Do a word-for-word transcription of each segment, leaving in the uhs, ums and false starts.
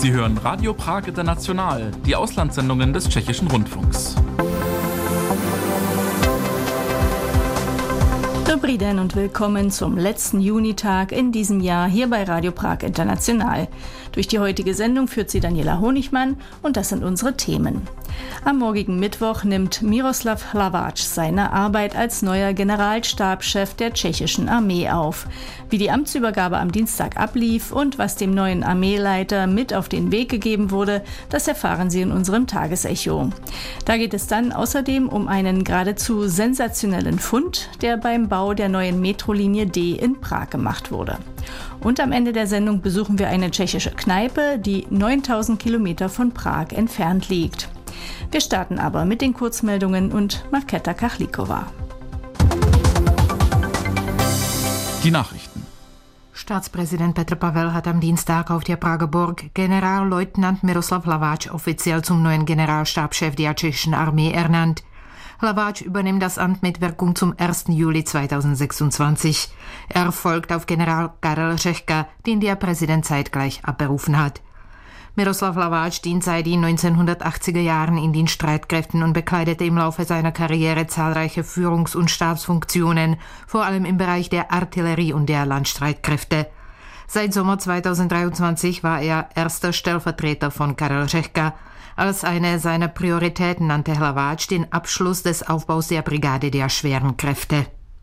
Sie hören Radio Prag International, die Auslandssendungen des Tschechischen Rundfunks. Dobrý den und willkommen zum letzten Junitag in diesem Jahr hier bei Radio Prag International. Durch die heutige Sendung führt sie Daniela Honigmann und das sind unsere Themen. Am morgigen Mittwoch nimmt Miroslav Hlaváč seine Arbeit als neuer Generalstabschef der tschechischen Armee auf. Wie die Amtsübergabe am Dienstag ablief und was dem neuen Armeeleiter mit auf den Weg gegeben wurde, das erfahren Sie in unserem Tagesecho. Da geht es dann außerdem um einen geradezu sensationellen Fund, der beim Bau der neuen Metrolinie D in Prag gemacht wurde. Und am Ende der Sendung besuchen wir eine tschechische Kneipe, die neuntausend Kilometer von Prag entfernt liegt. Wir starten aber mit den Kurzmeldungen und Markéta Kachlíková. Die Nachrichten. Staatspräsident Petr Pavel hat am Dienstag auf der Prager Burg Generalleutnant Miroslav Hlaváč offiziell zum neuen Generalstabschef der tschechischen Armee ernannt. Hlaváč übernimmt das Amt mit Wirkung zum ersten Juli zweitausendsechsundzwanzig. Er folgt auf General Karel Řehka, den der Präsident zeitgleich abberufen hat. Miroslav Hlaváč dient seit den neunzehnhundertachtziger Jahren in den Streitkräften und bekleidete im Laufe seiner Karriere zahlreiche Führungs- und Stabsfunktionen, vor allem im Bereich der Artillerie und der Landstreitkräfte. Seit Sommer zweitausenddreiundzwanzig war er erster Stellvertreter von Karel Řehka. Als eine seiner Prioritäten nannte Hlaváč den Abschluss des Aufbaus der Brigade der schweren Kräfte.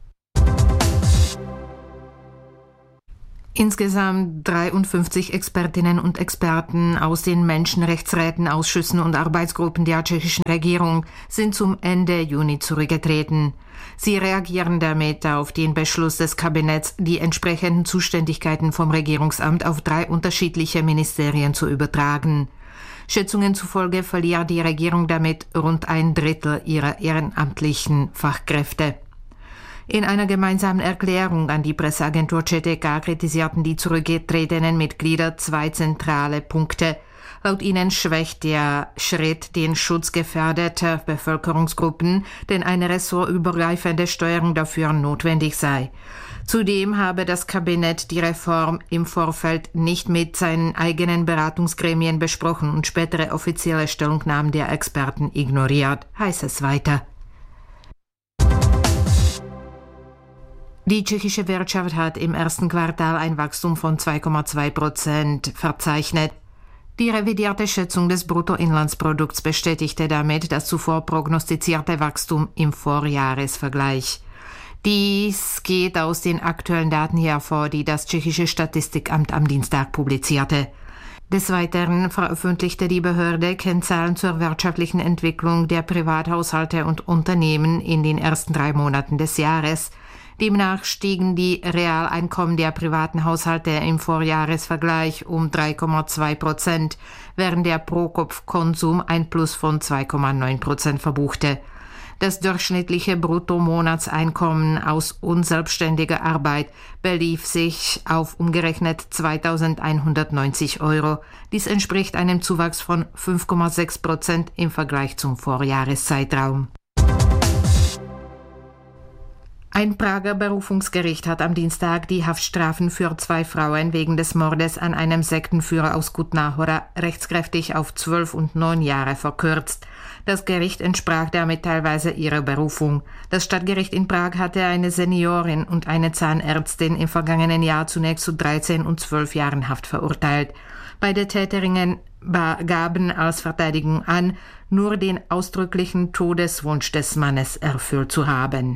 Insgesamt dreiundfünfzig Expertinnen und Experten aus den Menschenrechtsräten, Ausschüssen und Arbeitsgruppen der tschechischen Regierung sind zum Ende Juni zurückgetreten. Sie reagieren damit auf den Beschluss des Kabinetts, die entsprechenden Zuständigkeiten vom Regierungsamt auf drei unterschiedliche Ministerien zu übertragen. Schätzungen zufolge verliert die Regierung damit rund ein Drittel ihrer ehrenamtlichen Fachkräfte. In einer gemeinsamen Erklärung an die Presseagentur C T K kritisierten die zurückgetretenen Mitglieder zwei zentrale Punkte. Laut ihnen schwächt der Schritt den Schutz gefährdeter Bevölkerungsgruppen, denn eine ressortübergreifende Steuerung dafür notwendig sei. Zudem habe das Kabinett die Reform im Vorfeld nicht mit seinen eigenen Beratungsgremien besprochen und spätere offizielle Stellungnahmen der Experten ignoriert, heißt es weiter. Die tschechische Wirtschaft hat im ersten Quartal ein Wachstum von zwei Komma zwei Prozent verzeichnet. Die revidierte Schätzung des Bruttoinlandsprodukts bestätigte damit das zuvor prognostizierte Wachstum im Vorjahresvergleich. Dies geht aus den aktuellen Daten hervor, die das tschechische Statistikamt am Dienstag publizierte. Des Weiteren veröffentlichte die Behörde Kennzahlen zur wirtschaftlichen Entwicklung der Privathaushalte und Unternehmen in den ersten drei Monaten des Jahres. Demnach stiegen die Realeinkommen der privaten Haushalte im Vorjahresvergleich um drei Komma zwei Prozent, während der Pro-Kopf-Konsum ein Plus von zwei Komma neun Prozent verbuchte. Das durchschnittliche Bruttomonatseinkommen aus unselbstständiger Arbeit belief sich auf umgerechnet zweitausendeinhundertneunzig Euro. Dies entspricht einem Zuwachs von fünf Komma sechs Prozent im Vergleich zum Vorjahreszeitraum. Ein Prager Berufungsgericht hat am Dienstag die Haftstrafen für zwei Frauen wegen des Mordes an einem Sektenführer aus Kutná Hora rechtskräftig auf zwölf und neun Jahre verkürzt. Das Gericht entsprach damit teilweise ihrer Berufung. Das Stadtgericht in Prag hatte eine Seniorin und eine Zahnärztin im vergangenen Jahr zunächst zu dreizehn und zwölf Jahren Haft verurteilt. Beide Täterinnen gaben als Verteidigung an, nur den ausdrücklichen Todeswunsch des Mannes erfüllt zu haben.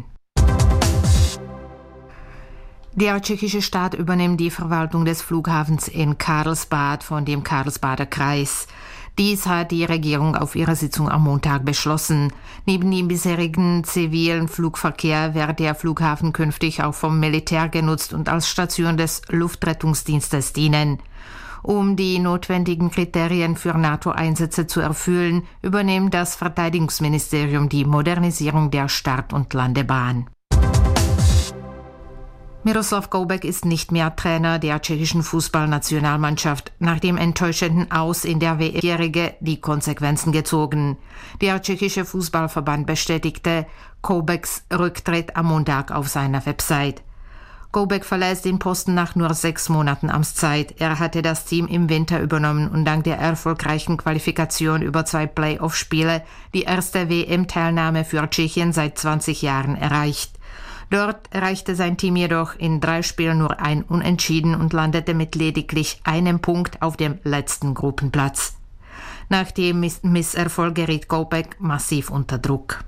Der tschechische Staat übernimmt die Verwaltung des Flughafens in Karlsbad von dem Karlsbader Kreis. Dies hat die Regierung auf ihrer Sitzung am Montag beschlossen. Neben dem bisherigen zivilen Flugverkehr wird der Flughafen künftig auch vom Militär genutzt und als Station des Luftrettungsdienstes dienen. Um die notwendigen Kriterien für NATO-Einsätze zu erfüllen, übernimmt das Verteidigungsministerium die Modernisierung der Start- und Landebahn. Miroslav Koubek ist nicht mehr Trainer der tschechischen Fußballnationalmannschaft. Nach dem enttäuschenden Aus in der W M-Jährige die Konsequenzen gezogen. Der tschechische Fußballverband bestätigte Koubeks Rücktritt am Montag auf seiner Website. Koubek verlässt den Posten nach nur sechs Monaten Amtszeit. Er hatte das Team im Winter übernommen und dank der erfolgreichen Qualifikation über zwei Play-off-Spiele die erste W M-Teilnahme für Tschechien seit zwanzig Jahren erreicht. Dort erreichte sein Team jedoch in drei Spielen nur ein Unentschieden und landete mit lediglich einem Punkt auf dem letzten Gruppenplatz. Nach dem Miss- Misserfolg geriet Koubek massiv unter Druck.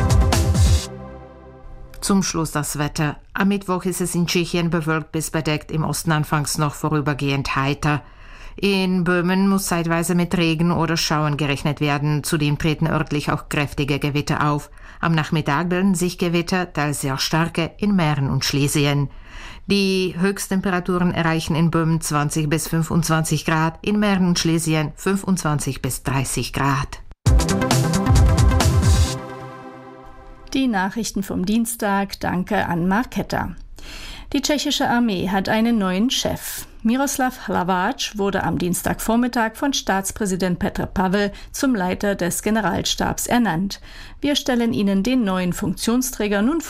Zum Schluss das Wetter. Am Mittwoch ist es in Tschechien bewölkt bis bedeckt, im Osten anfangs noch vorübergehend heiter. In Böhmen muss zeitweise mit Regen oder Schauern gerechnet werden. Zudem treten örtlich auch kräftige Gewitter auf. Am Nachmittag bilden sich Gewitter, teils sehr starke, in Mähren und Schlesien. Die Höchsttemperaturen erreichen in Böhmen zwanzig bis fünfundzwanzig Grad, in Mähren und Schlesien fünfundzwanzig bis dreißig Grad. Die Nachrichten vom Dienstag, danke an Marketta. Die tschechische Armee hat einen neuen Chef. Miroslav Hlaváč wurde am Dienstagvormittag von Staatspräsident Petr Pavel zum Leiter des Generalstabs ernannt. Wir stellen Ihnen den neuen Funktionsträger nun vor.